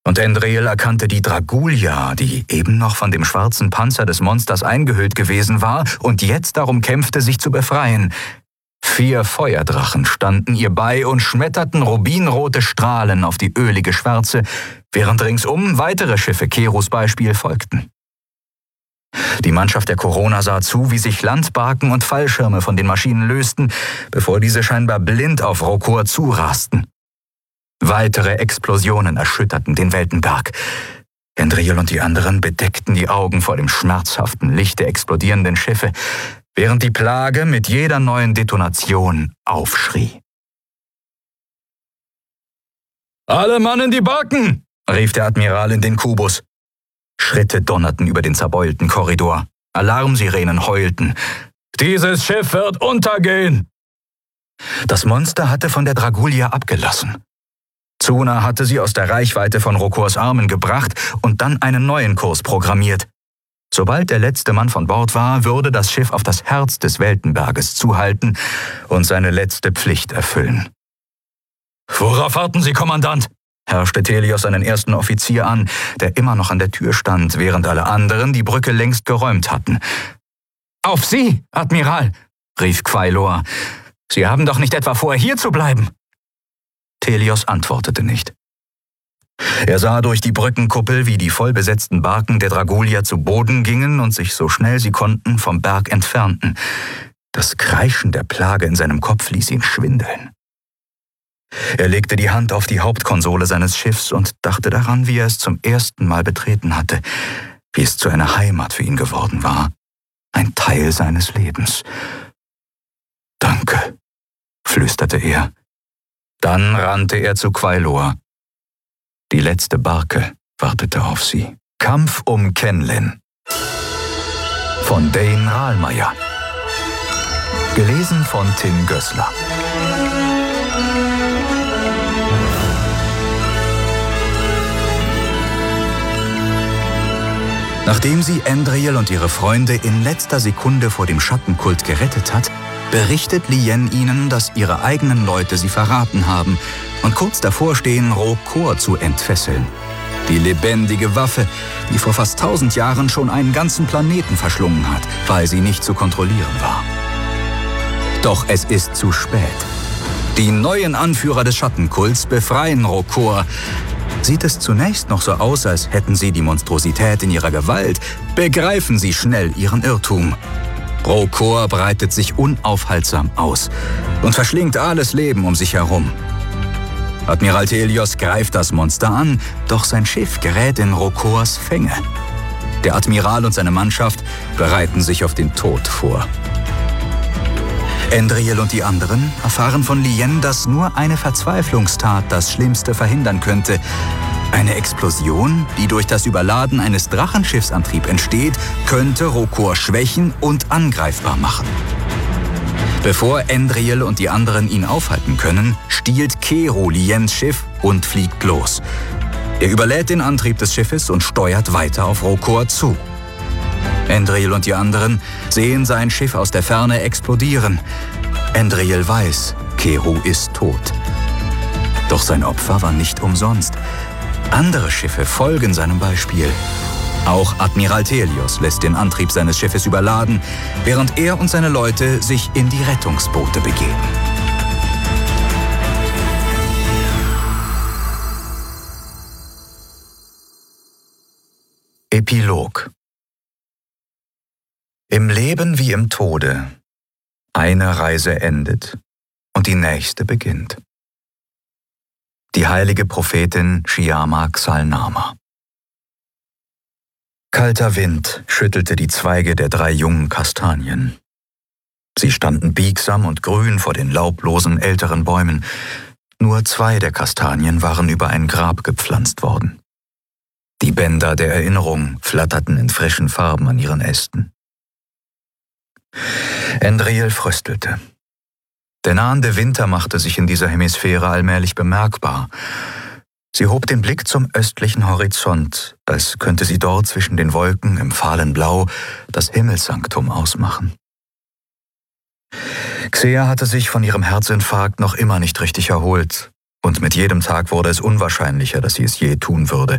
Und Endril erkannte die Dragulia, die eben noch von dem schwarzen Panzer des Monsters eingehüllt gewesen war und jetzt darum kämpfte, sich zu befreien. 4 Feuerdrachen standen ihr bei und schmetterten rubinrote Strahlen auf die ölige Schwärze, während ringsum weitere Schiffe Kerus Beispiel folgten. Die Mannschaft der Corona sah zu, wie sich Landbarken und Fallschirme von den Maschinen lösten, bevor diese scheinbar blind auf Rokor zurasten. Weitere Explosionen erschütterten den Weltenberg. Endril und die anderen bedeckten die Augen vor dem schmerzhaften Licht der explodierenden Schiffe, während die Plage mit jeder neuen Detonation aufschrie. »Alle Mann in die Barken!« rief der Admiral in den Kubus. Schritte donnerten über den zerbeulten Korridor. Alarmsirenen heulten. »Dieses Schiff wird untergehen!« Das Monster hatte von der Dragulia abgelassen. Zuna hatte sie aus der Reichweite von Rokors Armen gebracht und dann einen neuen Kurs programmiert. Sobald der letzte Mann von Bord war, würde das Schiff auf das Herz des Weltenberges zuhalten und seine letzte Pflicht erfüllen. »Worauf warten Sie, Kommandant?« herrschte Telios seinen ersten Offizier an, der immer noch an der Tür stand, während alle anderen die Brücke längst geräumt hatten. »Auf Sie, Admiral«, rief Quailor. »Sie haben doch nicht etwa vor, hier zu bleiben?« Telios antwortete nicht. Er sah durch die Brückenkuppel, wie die vollbesetzten Barken der Dragulia zu Boden gingen und sich so schnell sie konnten vom Berg entfernten. Das Kreischen der Plage in seinem Kopf ließ ihn schwindeln. Er legte die Hand auf die Hauptkonsole seines Schiffs und dachte daran, wie er es zum ersten Mal betreten hatte, wie es zu einer Heimat für ihn geworden war, ein Teil seines Lebens. »Danke«, flüsterte er. Dann rannte er zu Quailor. Die letzte Barke wartete auf sie. Kampf um Kenlin von Dane Rahlmeier. Gelesen von Tim Gößler. Nachdem sie Endril und ihre Freunde in letzter Sekunde vor dem Schattenkult gerettet hat, berichtet Lien ihnen, dass ihre eigenen Leute sie verraten haben und kurz davor stehen, Rokor zu entfesseln. Die lebendige Waffe, die vor fast 1000 Jahren schon einen ganzen Planeten verschlungen hat, weil sie nicht zu kontrollieren war. Doch es ist zu spät. Die neuen Anführer des Schattenkults befreien Rokor. Sieht es zunächst noch so aus, als hätten sie die Monstrosität in ihrer Gewalt, begreifen sie schnell ihren Irrtum. Rokor breitet sich unaufhaltsam aus und verschlingt alles Leben um sich herum. Admiral Telios greift das Monster an, doch sein Schiff gerät in Rokors Fänge. Der Admiral und seine Mannschaft bereiten sich auf den Tod vor. Endril und die anderen erfahren von Lien, dass nur eine Verzweiflungstat das Schlimmste verhindern könnte. Eine Explosion, die durch das Überladen eines Drachenschiffsantriebs entsteht, könnte Rokor schwächen und angreifbar machen. Bevor Endril und die anderen ihn aufhalten können, stiehlt Kero Liens Schiff und fliegt los. Er überlädt den Antrieb des Schiffes und steuert weiter auf Rokor zu. Endril und die anderen sehen sein Schiff aus der Ferne explodieren. Endril weiß, Kero ist tot. Doch sein Opfer war nicht umsonst. Andere Schiffe folgen seinem Beispiel. Auch Admiral Telios lässt den Antrieb seines Schiffes überladen, während er und seine Leute sich in die Rettungsboote begeben. Epilog. Im Leben wie im Tode. Eine Reise endet und die nächste beginnt. Die heilige Prophetin Shyama Xalnama. Kalter Wind schüttelte die Zweige der 3 jungen Kastanien. Sie standen biegsam und grün vor den laublosen älteren Bäumen. Nur 2 der Kastanien waren über ein Grab gepflanzt worden. Die Bänder der Erinnerung flatterten in frischen Farben an ihren Ästen. Endril fröstelte. Der nahende Winter machte sich in dieser Hemisphäre allmählich bemerkbar. Sie hob den Blick zum östlichen Horizont, als könnte sie dort zwischen den Wolken im fahlen Blau das Himmelssanktum ausmachen. Xea hatte sich von ihrem Herzinfarkt noch immer nicht richtig erholt, und mit jedem Tag wurde es unwahrscheinlicher, dass sie es je tun würde.